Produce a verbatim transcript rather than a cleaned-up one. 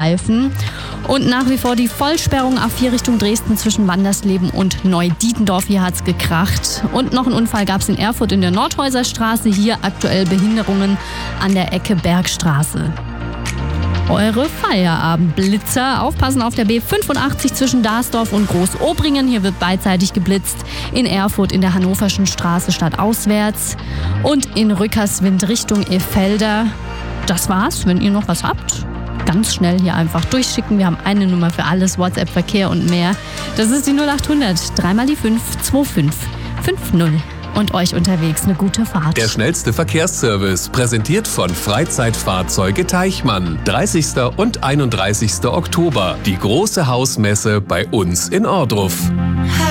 Streifen. Und nach wie vor die Vollsperrung A vier Richtung Dresden zwischen Wandersleben und Neudietendorf. Hier hat's gekracht. Und noch einen Unfall gab es in Erfurt in der Nordhäuserstraße. Hier aktuell Behinderungen an der Ecke Bergstraße. Eure Feierabendblitzer. Aufpassen auf der B fünfundachtzig zwischen Darsdorf und Großobringen. Hier wird beidseitig geblitzt. In Erfurt in der Hannoverschen Straße stadtauswärts. Und in Rückerswind Richtung Efelder. Das war's. Wenn ihr noch was habt, ganz schnell hier einfach durchschicken. Wir haben eine Nummer für alles, WhatsApp, Verkehr und mehr. Das ist die null achthundert, dreimal die fünf, zwei fünf fünf null. Und euch unterwegs eine gute Fahrt. Der schnellste Verkehrsservice, präsentiert von Freizeitfahrzeuge Teichmann. dreißigsten und einunddreißigsten Oktober. Die große Hausmesse bei uns in Ohrdruf.